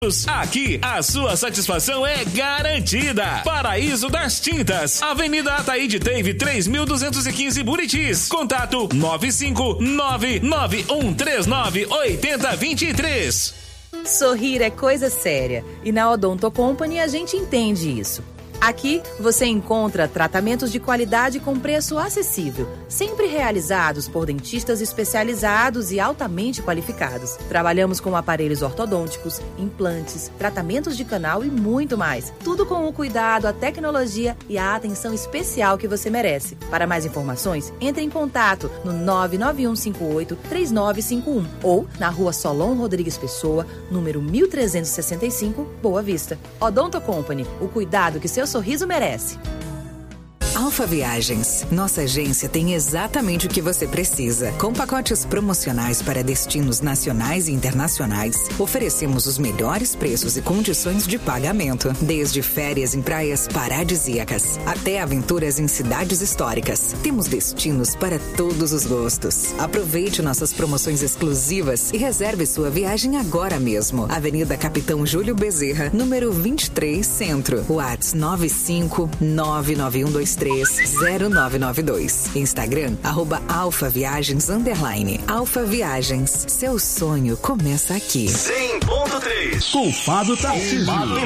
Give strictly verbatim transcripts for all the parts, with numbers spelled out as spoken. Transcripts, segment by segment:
Aqui a sua satisfação é garantida. Paraíso das Tintas, Avenida Ataíde Teve três mil duzentos e quinze Buritis. Contato nove cinco nove nove um três nove oito zero dois três. Sorrir é coisa séria e na Odonto Company a gente entende isso. Aqui você encontra tratamentos de qualidade com preço acessível, sempre realizados por dentistas especializados e altamente qualificados. Trabalhamos com aparelhos ortodônticos, implantes, tratamentos de canal e muito mais. Tudo com o cuidado, a tecnologia e a atenção especial que você merece. Para mais informações, entre em contato no nove nove um cinco oito três nove cinco um ou na Rua Solon Rodrigues Pessoa, número mil trezentos e sessenta e cinco, Boa Vista. Odonto Company, o cuidado que seus sorriso merece. Alfa Viagens. Nossa agência tem exatamente o que você precisa. Com pacotes promocionais para destinos nacionais e internacionais, oferecemos os melhores preços e condições de pagamento. Desde férias em praias paradisíacas até aventuras em cidades históricas. Temos destinos para todos os gostos. Aproveite nossas promoções exclusivas e reserve sua viagem agora mesmo. Avenida Capitão Júlio Bezerra, número vinte e três, Centro. WhatsApp nove cinco nove nove um dois três zero nove nove dois. Instagram, arroba Alfa Viagens, underline. Alfa Viagens, seu sonho começa aqui. cem ponto três. Com Fábio Tarcísio.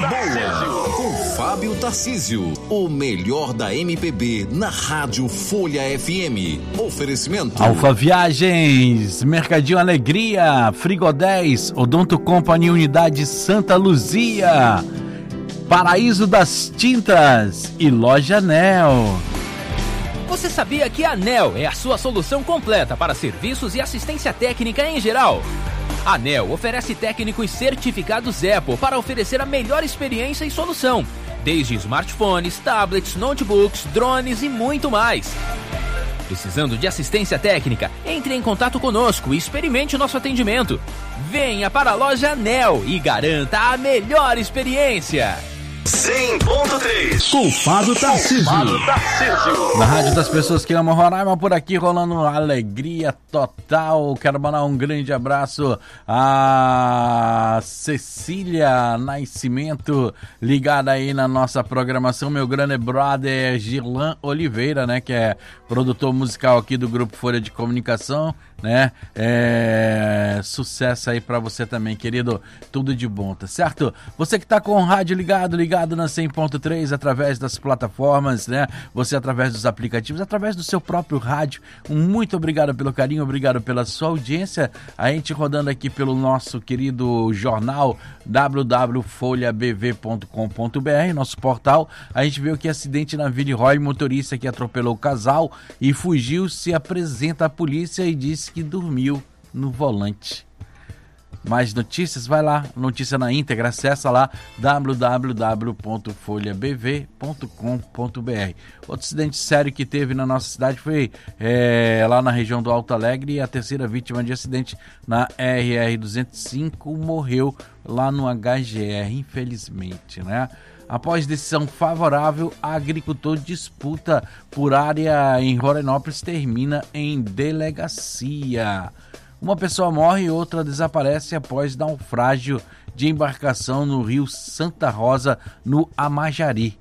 Com Fábio Tarcísio. O melhor da M P B na Rádio Folha F M. Oferecimento. Alfa Viagens, Mercadinho Alegria, Frigo dez, Odonto Company Unidade Santa Luzia, Paraíso das Tintas e Loja Anel. Você sabia que a Anel é a sua solução completa para serviços e assistência técnica em geral? A Anel oferece técnicos certificados Apple para oferecer a melhor experiência e solução, desde smartphones, tablets, notebooks, drones e muito mais. Precisando de assistência técnica? Entre em contato conosco e experimente o nosso atendimento. Venha para a Loja Anel e garanta a melhor experiência. cem ponto três. Com Fábio Tarcísio. Na rádio das pessoas que amam Roraima, por aqui rolando alegria total. Quero mandar um grande abraço a Cecília Nascimento, ligada aí na nossa programação. Meu grande brother Gilan Oliveira, né, que é produtor musical aqui do Grupo Folha de Comunicação, né? É... Sucesso aí pra você também, querido. Tudo de bom, tá certo? Você que tá com o rádio ligado, ligado na cem ponto três, através das plataformas, né? Você através dos aplicativos, através do seu próprio rádio. Um muito obrigado pelo carinho, obrigado pela sua audiência. A gente rodando aqui pelo nosso querido jornal w w w ponto folha b v ponto com ponto b r, nosso portal. A gente viu que acidente na Villeroy, motorista que atropelou o casal e fugiu, se apresenta à polícia e disse que dormiu no volante. Mais notícias? Vai lá, notícia na íntegra, acessa lá w w w ponto folha b v ponto com ponto b r. Outro acidente sério que teve na nossa cidade foi é, lá na região do Alto Alegre, e a terceira vítima de acidente na R R duzentos e cinco morreu lá no H G R, infelizmente, né? Após decisão favorável, agricultor disputa por área em Rorainópolis termina em delegacia. Uma pessoa morre e outra desaparece após naufrágio de embarcação no rio Santa Rosa, no Amajari.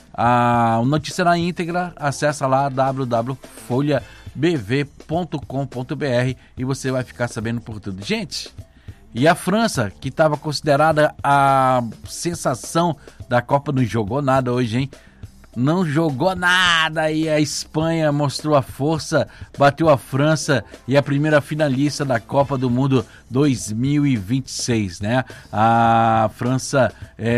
A notícia na íntegra, acessa lá w w w ponto folha b v ponto com ponto b r e você vai ficar sabendo por tudo. Gente, e a França, que estava considerada a sensação da Copa, não jogou nada hoje, hein? Não jogou nada, e a Espanha mostrou a força, bateu a França e a primeira finalista da Copa do Mundo dois mil e vinte e seis, né? A França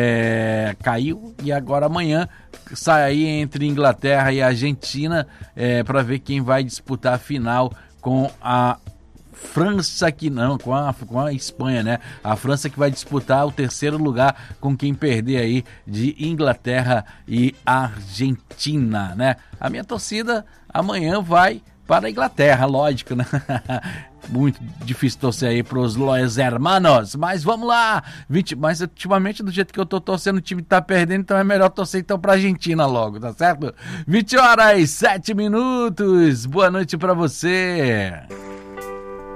é, caiu e agora amanhã sai aí entre Inglaterra e Argentina é, para ver quem vai disputar a final com a França, que não, com a, com a Espanha, né? A França que vai disputar o terceiro lugar com quem perder aí de Inglaterra e Argentina, né? A minha torcida amanhã vai para a Inglaterra, lógico, né? Muito difícil torcer aí pros Los Hermanos, mas vamos lá, vinte, mas ultimamente do jeito que eu tô torcendo, o time tá perdendo, então é melhor torcer então pra Argentina logo, tá certo? vinte horas e sete minutos, boa noite pra você.